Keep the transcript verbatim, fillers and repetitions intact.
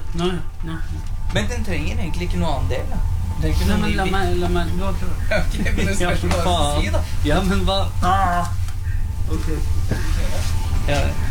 Nei, nei. Men den trenger egentlig ikke noe annen del, da. Nei, men la meg, la meg, la meg. Ok, men det spørs hva du sier, da. Ja, men hva? Ah. Ok. Ja,